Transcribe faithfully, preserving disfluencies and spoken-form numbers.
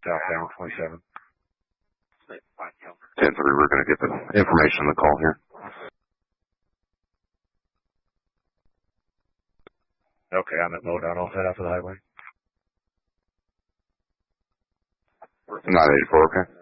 southbound twenty-seven. ten three, we're going to get the information on the call here. Okay, I'm at Lowdown. I'll head out to the highway. nine eighty-four, okay.